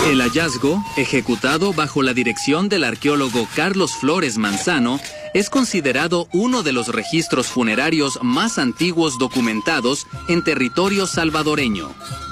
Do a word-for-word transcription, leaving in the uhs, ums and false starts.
El hallazgo, ejecutado bajo la dirección del arqueólogo Carlos Flores Manzano, es considerado uno de los registros funerarios más antiguos documentados en territorio salvadoreño.